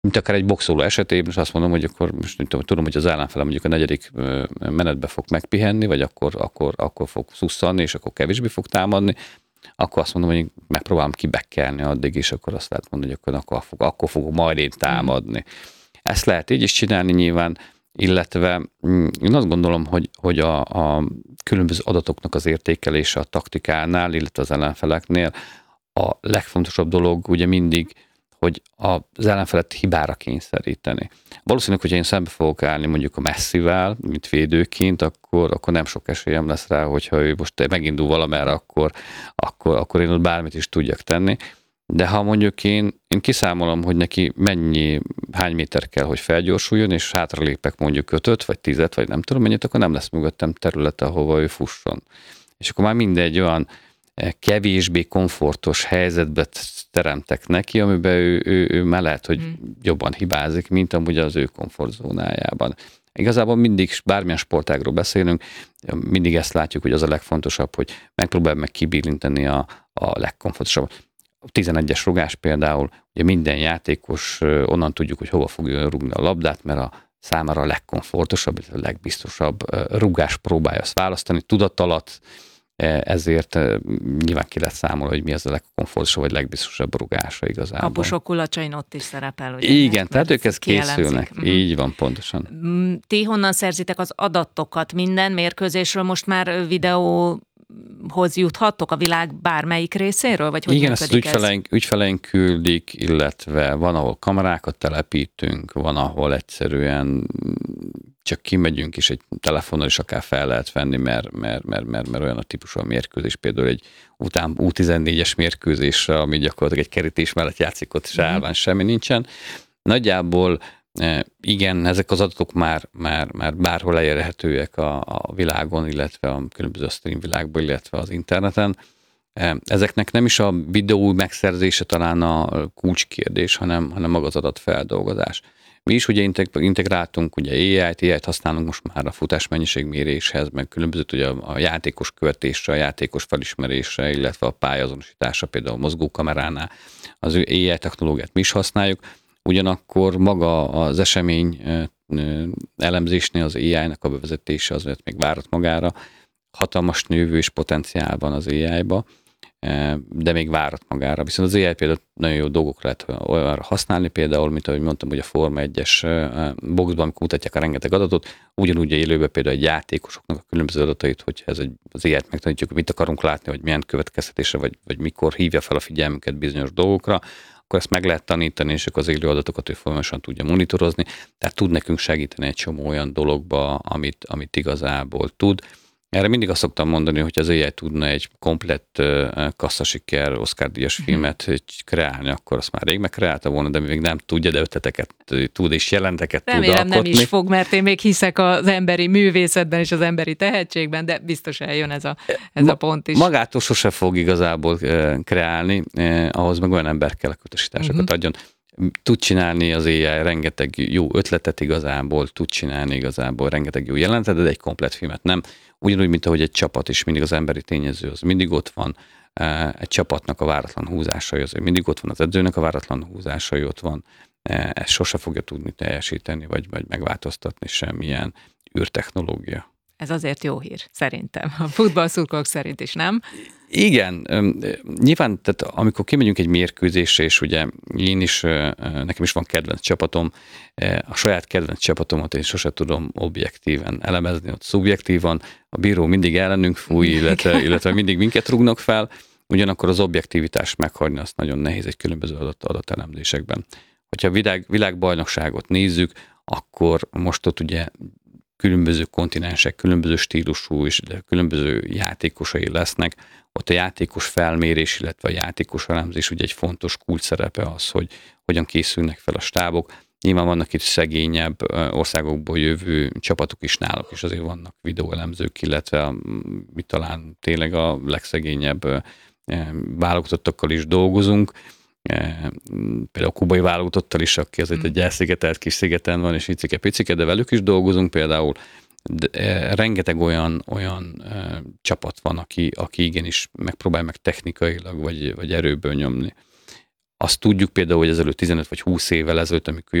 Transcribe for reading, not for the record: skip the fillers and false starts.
mint akár egy boxoló esetében, és azt mondom, hogy akkor most tudom, hogy az ellenfele mondjuk a negyedik menetbe fog megpihenni, vagy akkor fog szusszanni, és akkor kevésbé fog támadni, akkor azt mondom, hogy megpróbálom kibekkelni addig, és akkor azt lehet mondani, hogy akkor fogok majd én támadni. Ezt lehet így is csinálni nyilván, illetve én azt gondolom, hogy a különböző adatoknak az értékelése a taktikánál, illetve az ellenfeleknél a legfontosabb dolog ugye mindig, hogy az ellenfelet hibára kényszeríteni. Valószínűleg, hogyha én szembe fogok állni mondjuk a Messivel, mint védőként, akkor nem sok esélyem lesz rá, hogyha ő most megindul valamerre, akkor én ott bármit is tudjak tenni. De ha mondjuk én kiszámolom, hogy neki hány méter kell, hogy felgyorsuljon, és hátralépek mondjuk 5-öt, vagy 10-et, vagy nem tudom mennyit, akkor nem lesz mögöttem területe, ahova ő fusson. És akkor már mindegy olyan kevésbé komfortos helyzetbe teremtek neki, amiben ő már lehet, hogy jobban hibázik, mint amúgy az ő komfortzónájában. Igazából mindig, bármilyen sportágról beszélünk, mindig ezt látjuk, hogy az a legfontosabb, hogy megpróbálj meg kibillinteni a legkomfortosabb. A 11-es rugás például, ugye minden játékos onnan tudjuk, hogy hova fogja rúgni a labdát, mert a számára a legkomfortosabb, a legbiztosabb rugás próbálja azt választani, tudat ezért nyilván ki lehet számolni, hogy mi az a legkomfortosabb, vagy legbiztosabb rugása igazából. Kapusok kulacsain ott is szerepel. Ugye, igen, tehát ők ezt készülnek. Így van, pontosan. Ti honnan szerzitek az adatokat? Minden mérkőzésről most már videóhoz juthattok a világ bármelyik részéről? Vagy hogy igen, ezt ügyfeleink küldik, illetve van, ahol kamerákat telepítünk, van, ahol egyszerűen csak kimegyünk, és egy telefonnal is akár fel lehet venni, mert olyan a típusú a mérkőzés, például egy U14-es mérkőzésre, ami gyakorlatilag egy kerítés mellett játszik, ott se semmi nincsen. Nagyjából igen, ezek az adatok már bárhol elérhetőek a világon, illetve a különböző stream világban, illetve az interneten. Ezeknek nem is a videó megszerzése talán a kulcskérdés, hanem maga az adatfeldolgozás. Mi is ugye integráltunk ugye AI-t használunk most már a futásmennyiségméréshez, meg különböző ugye a játékos követésre, a játékos felismerésre, illetve a pályazonosításra, például a mozgókameránál az AI technológiát mi is használjuk. Ugyanakkor maga az esemény elemzésnél az AI-nak a bevezetése az még várat magára, hatalmas növő és potenciál van az AI-ba, de még várat magára. Viszont az AI például nagyon jó dolgok lehet olyanra használni, például, mint ahogy mondtam, hogy a Forma 1-es boxban, amikor mutatják a rengeteg adatot, ugyanúgy élőben például egy játékosoknak a különböző adatait, hogyha az AI-t megtanítjuk, mit akarunk látni, vagy milyen következtetésre, vagy mikor hívja fel a figyelmünket bizonyos dolgokra, akkor ezt meg lehet tanítani, és az élő adatokat ő folyamatosan tudja monitorozni, tehát tud nekünk segíteni egy csomó olyan dologba, amit igazából tud. Erre mindig azt szoktam mondani, hogy az AI tudna egy komplett kasszasiker, Oscar-díjas filmet kreálni, akkor azt már rég megkreálta volna, de még nem tudja, de ötleteket tud és jelenteket tud alkotni. Remélem nem is fog, mert én még hiszek az emberi művészetben és az emberi tehetségben, de biztos eljön ez a pont is. Magától sose fog igazából kreálni, ahhoz meg olyan ember kell, hogy utasításokat adjon. Tud csinálni az AI rengeteg jó ötletet igazából, tud csinálni igazából rengeteg jó jelentet, de egy komplett filmet nem. Ugyanúgy, mint ahogy egy csapat is, mindig az emberi tényező az mindig ott van, egy csapatnak a váratlan húzásai az mindig ott van, az edzőnek a váratlan húzásai ott van, ezt sose fogja tudni teljesíteni, vagy megváltoztatni semmilyen űrtechnológia. Ez azért jó hír, szerintem. A futballszurkolók szerint is, nem? Igen, nyilván, tehát amikor kimegyünk egy mérkőzésre, és ugye nekem is van kedvenc csapatom, a saját kedvenc csapatomat én sose tudom objektíven elemezni, ott szubjektívan, a bíró mindig ellenünk fúj, illetve mindig minket rúgnak fel, ugyanakkor az objektivitást meghagyni azt nagyon nehéz egy különböző adatelemzésekben. Hogyha világbajnokságot nézzük, akkor most ott ugye különböző kontinensek, különböző stílusú és különböző játékosai lesznek. Ott a játékos felmérés, illetve a játékos elemzés ugye egy fontos kulcs szerepe az, hogy hogyan készülnek fel a stábok. Nyilván vannak itt szegényebb országokból jövő csapatok is náluk, és azért vannak videóelemzők, illetve mi talán tényleg a legszegényebb válogatottakkal is dolgozunk. Például a kubai válogatottal is, aki azért egy elszigetelt kis szigeten van, és icike-picike, de velük is dolgozunk például. De rengeteg olyan csapat van, aki igenis megpróbál meg technikailag, vagy erőből nyomni. Azt tudjuk például, hogy ezelőtt 15 vagy 20 évvel ezelőtt, amikor